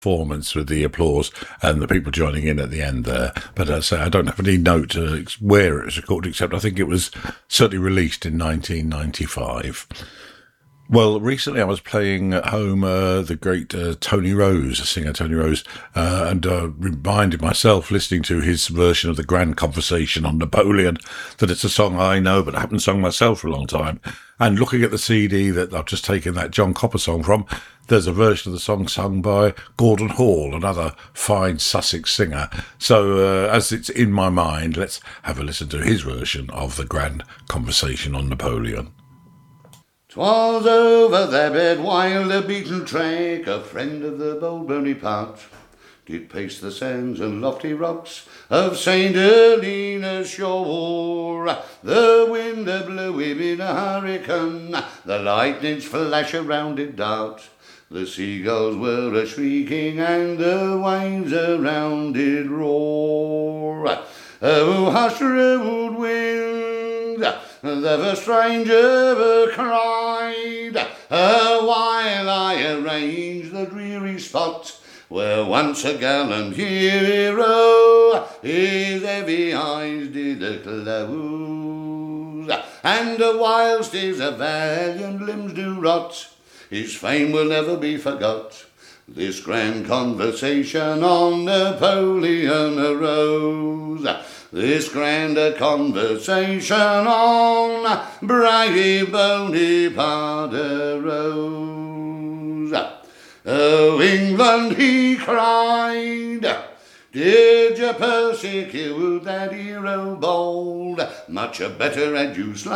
performance with the applause and the people joining in at the end there. But as I say, I don't have any note where it was recorded, except I think it was certainly released in 1995. Well, recently I was playing at home the great Tony Rose, singer Tony Rose, and reminded myself, listening to his version of the Grand Conversation on Napoleon, that it's a song I know but I haven't sung myself for a long time. And looking at the CD that I've just taken that John Copper song from, there's a version of the song sung by Gordon Hall, another fine Sussex singer. So as it's in my mind, let's have a listen to his version of the Grand Conversation on Napoleon. 'Twas over their bed while the beaten track, a friend of the bold Bonaparte, did pace the sands and lofty rocks of St. Helena's shore. The wind blew him in a hurricane, the lightning's flash around it dart. The seagulls were a-shrieking and the waves around it roar. Oh, hush, rude wind, the first stranger ever cried, while I arranged the dreary spot where once a gallant hero his heavy eyes did close. And whilst his valiant limbs do rot, his fame will never be forgot. This grand conversation on Napoleon arose. This grand conversation on brave Bonaparte arose. Oh, England, he cried, did you persecute that hero bold? Much better had you slain